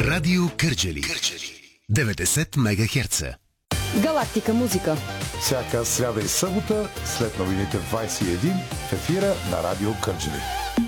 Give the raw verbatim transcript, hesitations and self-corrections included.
Радио Кърджали. деветдесет мегахерца. Галактика музика. Всяка сряда и събота след новините в двайсет и един в ефира на Радио Кърджали.